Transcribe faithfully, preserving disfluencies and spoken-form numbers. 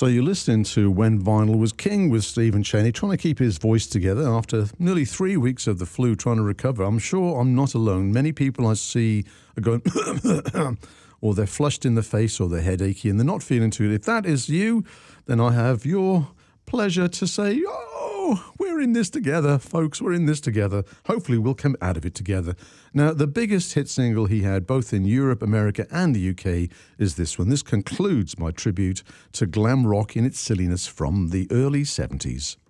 So you're listening to When Vinyl Was King with Stephen Chaney, trying to keep his voice together after nearly three weeks of the flu, trying to recover. I'm sure I'm not alone. Many people I see are going, or they're flushed in the face, or they're headachy, and they're not feeling too good. If that is you, then I have your pleasure to say, oh, we're in this together, folks. We're in this together. Hopefully we'll come out of it together. Now, the biggest hit single he had both in Europe, America, and the U K is this one. This concludes my tribute to glam rock in its silliness from the early seventies.